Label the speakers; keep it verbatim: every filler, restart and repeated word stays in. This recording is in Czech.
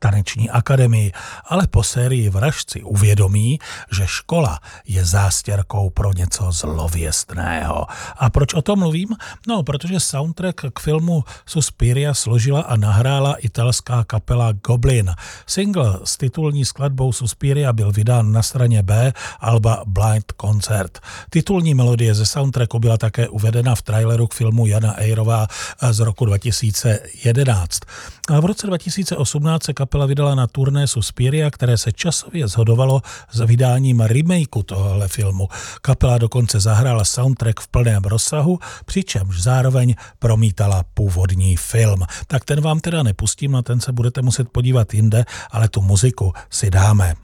Speaker 1: taneční akademii, ale po sérii vražd si uvědomí, že škola je zástěrkou pro něco zlověstného. A proč o tom mluvím? No, protože soundtrack k filmu Suspiria složila a nahrála italská kapela Goblin. Single s titulní skladbou Suspiria byl vydán na straně B alba Blind Concert. Titulní melodie ze soundtracku byla také uvedena v traileru k filmu Jana Eyrová z roku dva tisíce jedenáct. A v roce dva tisíce osmnáct se kapela vydala na turné Suspiria, které se časově shodovalo s vydáním remakeu tohohle filmu. Kapela dokonce zahrála soundtrack v plném rozsahu, přičemž zároveň promítala původní film. Tak ten vám teda nepustím, na ten se budete muset podívat jinde, ale tu muziku si dáme.